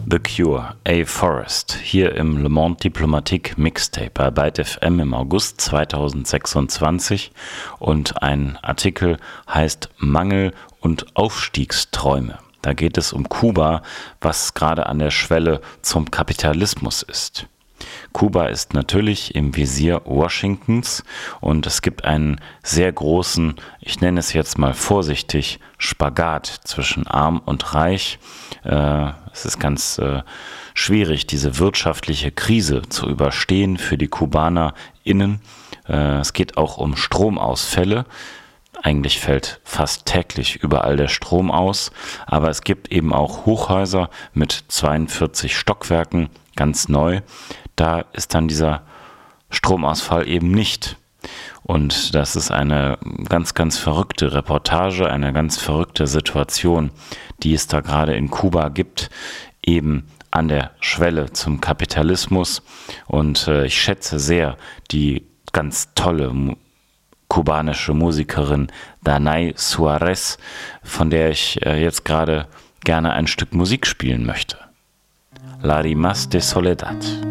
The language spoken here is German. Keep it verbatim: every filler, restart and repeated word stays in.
The Cure, A Forest, hier im Le Monde Diplomatique Mixtape bei Byte F M im August zweitausendsechsundzwanzig, und ein Artikel heißt Mangel und Aufstiegsträume. Da geht es um Kuba, was gerade an der Schwelle zum Kapitalismus ist. Kuba ist natürlich im Visier Washingtons und es gibt einen sehr großen, ich nenne es jetzt mal vorsichtig, Spagat zwischen Arm und Reich. Äh, es ist ganz äh, schwierig, diese wirtschaftliche Krise zu überstehen für die KubanerInnen. Äh, es geht auch um Stromausfälle. Eigentlich fällt fast täglich überall der Strom aus, aber es gibt eben auch Hochhäuser mit zweiundvierzig Stockwerken, ganz neu. Da ist dann dieser Stromausfall eben nicht. Und das ist eine ganz, ganz verrückte Reportage, eine ganz verrückte Situation, die es da gerade in Kuba gibt, eben an der Schwelle zum Kapitalismus. Und äh, ich schätze sehr die ganz tolle Mu- kubanische Musikerin Danay Suarez, von der ich äh, jetzt gerade gerne ein Stück Musik spielen möchte. Lágrimas de Soledad.